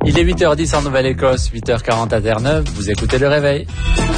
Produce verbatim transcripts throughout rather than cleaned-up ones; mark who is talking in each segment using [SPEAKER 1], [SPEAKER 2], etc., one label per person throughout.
[SPEAKER 1] Il est huit heures dix en Nouvelle-Écosse, huit heures quarante à Terre-Neuve. Vous écoutez Le Réveil.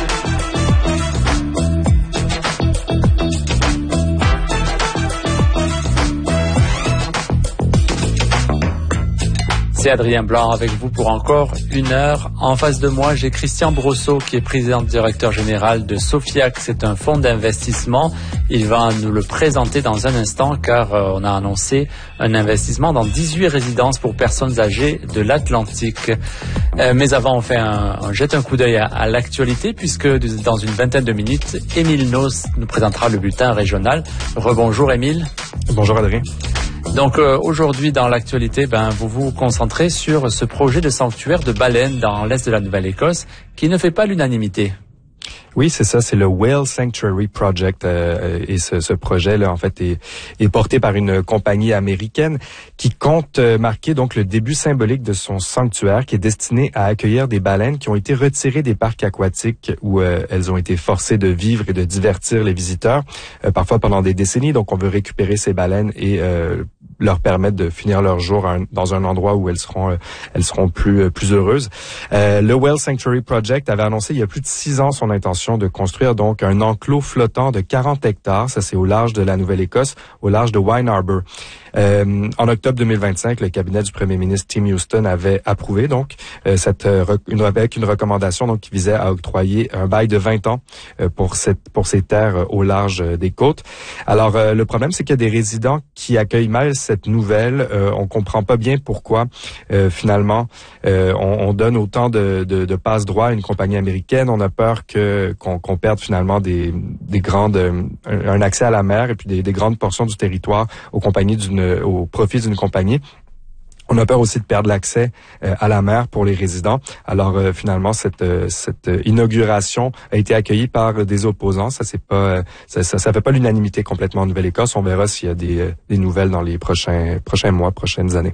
[SPEAKER 1] C'est Adrien Blanc avec vous pour encore une heure. En face de moi, j'ai Christian Brosseau qui est président-directeur général de Sofiac. C'est un fonds d'investissement. Il va nous le présenter dans un instant car euh, on a annoncé un investissement dans dix-huit résidences pour personnes âgées de l'Atlantique. Euh, mais avant, on fait un, on jette un coup d'œil à, à l'actualité puisque dans une vingtaine de minutes, Émile Nos nous présentera le bulletin régional. Rebonjour Émile.
[SPEAKER 2] Bonjour Adrien.
[SPEAKER 1] Donc euh, aujourd'hui dans l'actualité, ben vous vous concentrez sur ce projet de sanctuaire de baleines dans l'est de la Nouvelle-Écosse qui ne fait pas l'unanimité.
[SPEAKER 2] Oui, c'est ça, c'est le Whale Sanctuary Project euh, et ce, ce projet-là, en fait, est, est porté par une compagnie américaine qui compte euh, marquer donc le début symbolique de son sanctuaire qui est destiné à accueillir des baleines qui ont été retirées des parcs aquatiques où euh, elles ont été forcées de vivre et de divertir les visiteurs, euh, parfois pendant des décennies. Donc, on veut récupérer ces baleines et euh, leur permettre de finir leur jour un, dans un endroit où elles seront euh, elles seront plus euh, plus heureuses. Euh, le Whale Sanctuary Project avait annoncé il y a plus de six ans son intention de construire donc un enclos flottant de quarante hectares, ça c'est au large de la Nouvelle-Écosse, au large de Wine Harbour. Euh, en octobre deux mille vingt-cinq, le cabinet du premier ministre Tim Houston avait approuvé donc euh, cette euh, une, avec une recommandation donc qui visait à octroyer un bail de vingt ans euh, pour cette pour ces terres euh, au large euh, des côtes. Alors euh, le problème c'est qu'il y a des résidents qui accueillent mal cette nouvelle. Euh, on comprend pas bien pourquoi euh, finalement euh, on, on donne autant de, de, de passe-droit à une compagnie américaine. On a peur que qu'on, qu'on perde finalement des, des grandes euh, un accès à la mer et puis des, des grandes portions du territoire aux compagnies d'une au profit d'une compagnie. On a peur aussi de perdre l'accès euh, à la mer pour les résidents. Alors euh, finalement cette euh, cette inauguration a été accueillie par des opposants. Ça c'est pas euh, ça, ça ça fait pas l'unanimité complètement en Nouvelle-Écosse. On verra s'il y a des euh, des nouvelles dans les prochains prochains mois, prochaines années.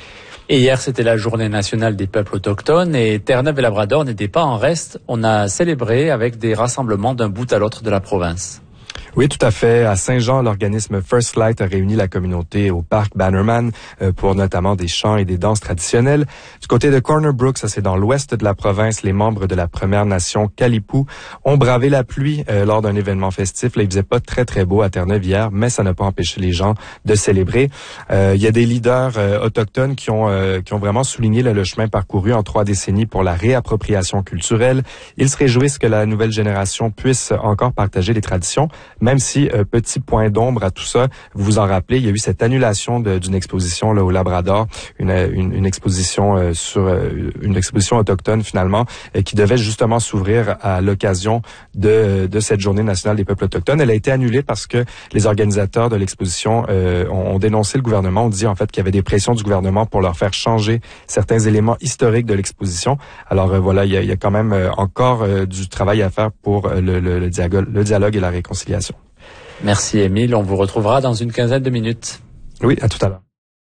[SPEAKER 1] Et hier, c'était la journée nationale des peuples autochtones et Terre-Neuve et Labrador n'étaient pas en reste. On a célébré avec des rassemblements d'un bout à l'autre de la province.
[SPEAKER 2] Oui, tout à fait. À Saint-Jean, l'organisme First Light a réuni la communauté au parc Bannerman euh, pour notamment des chants et des danses traditionnelles. Du côté de Corner Brook, ça c'est dans l'ouest de la province, les membres de la Première Nation Kalipu ont bravé la pluie euh, lors d'un événement festif. Là, il faisait pas très très beau à Terre-Neuve hier, mais ça n'a pas empêché les gens de célébrer. Euh, il y a des leaders euh, autochtones qui ont euh, qui ont vraiment souligné là, le chemin parcouru en trois décennies pour la réappropriation culturelle. Ils se réjouissent que la nouvelle génération puisse encore partager les traditions. Même si, euh, petit point d'ombre à tout ça, vous vous en rappelez, il y a eu cette annulation de, d'une exposition là au Labrador, une, une, une exposition euh, sur euh, une exposition autochtone finalement, euh, qui devait justement s'ouvrir à l'occasion de, de cette Journée nationale des peuples autochtones. Elle a été annulée parce que les organisateurs de l'exposition euh, ont, ont dénoncé le gouvernement, ont dit en fait qu'il y avait des pressions du gouvernement pour leur faire changer certains éléments historiques de l'exposition. Alors euh, voilà, il y a, il y a quand même euh, encore euh, du travail à faire pour euh, le, le, le, dialogue, le dialogue et la réconciliation.
[SPEAKER 1] Merci Émile, on vous retrouvera dans une quinzaine de minutes.
[SPEAKER 2] Oui, à tout à l'heure.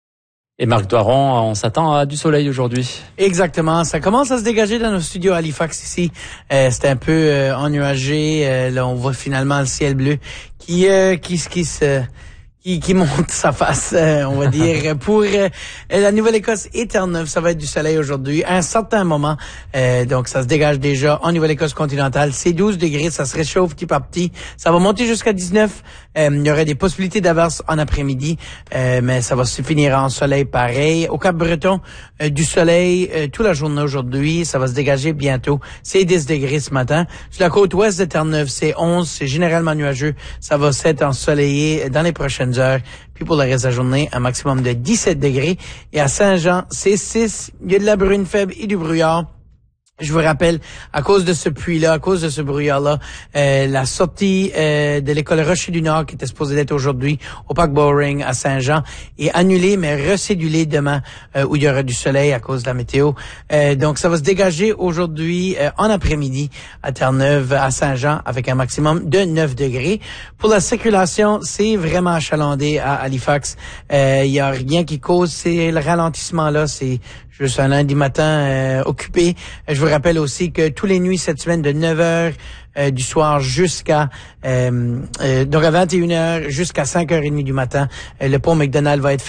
[SPEAKER 1] Et Marc Doiron, on s'attend à du soleil aujourd'hui.
[SPEAKER 3] Exactement, ça commence à se dégager dans nos studios à Halifax ici. Euh, c'est un peu euh, ennuagé, euh, là on voit finalement le ciel bleu qui euh, qui, qui se... Qui, qui monte sa face, euh, on va dire. Pour euh, la Nouvelle-Écosse et Terre-Neuve, ça va être du soleil aujourd'hui. À un certain moment, euh, donc ça se dégage déjà en Nouvelle-Écosse continentale. C'est douze degrés, ça se réchauffe petit par petit. Ça va monter jusqu'à dix-neuf. Euh, il y aurait des possibilités d'averse en après-midi, euh, mais ça va se finir en soleil pareil. Au Cap-Breton, euh, du soleil euh, toute la journée aujourd'hui. Ça va se dégager bientôt. C'est dix degrés ce matin. Sur la côte ouest de Terre-Neuve, c'est onze. C'est généralement nuageux. Ça va s'être ensoleillé dans les prochaines heures. Puis pour le reste de la journée, un maximum de dix-sept degrés. Et à Saint-Jean, c'est six. Il y a de la bruine faible et du brouillard. Je vous rappelle, à cause de ce pluie-là, à cause de ce brouillard-là, euh, la sortie euh, de l'école Rocher du Nord, qui était supposée d'être aujourd'hui au parc Bowring à Saint-Jean, est annulée, mais recédulée demain, euh, où il y aura du soleil à cause de la météo. Euh, donc, ça va se dégager aujourd'hui euh, en après-midi à Terre-Neuve, à Saint-Jean, avec un maximum de neuf degrés. Pour la circulation, c'est vraiment achalandé à Halifax. Euh, il y a rien qui cause c'est le ralentissement-là, c'est juste un lundi matin euh, occupé. Je vous rappelle aussi que tous les nuits cette semaine de neuf heures euh, du soir jusqu'à euh, euh, donc à vingt et une heures jusqu'à cinq heures trente du matin, euh, le pont McDonald va être